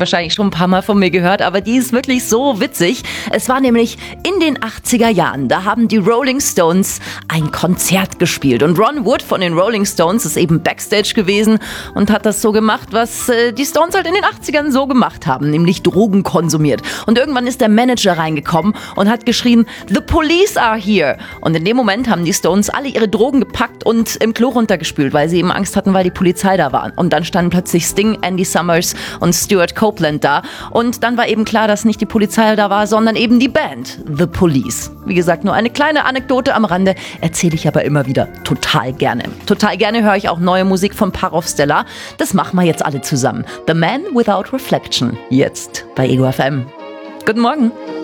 wahrscheinlich schon ein paar Mal von mir gehört, aber die ist wirklich so witzig. Es war nämlich in den 80er Jahren, da haben die Rolling Stones ein Konzert gespielt und Ron Wood von den Rolling Stones ist eben Backstage gewesen und hat das so gemacht, was die Stones halt in den 80ern so gemacht haben, nämlich Drogen konsumiert. Und irgendwann ist der Manager reingekommen und hat geschrien, "The police are here!" Und in dem Moment haben die Stones alle ihre Drogen gepackt und im Klo runtergespült, weil sie eben Angst hatten, weil die Polizei da war. Und dann standen plötzlich Sting, Andy Summers und Stuart Copeland da. Und dann war eben klar, dass nicht die Polizei da war, sondern eben die Band, The Police. Wie gesagt, nur eine kleine Anekdote am Rande, erzähle ich aber immer wieder total gerne. Total gerne höre ich auch neue Musik von Parov Stelar. Das machen wir jetzt alle zusammen. The Man Without Reflection, jetzt bei Ego FM. Guten Morgen.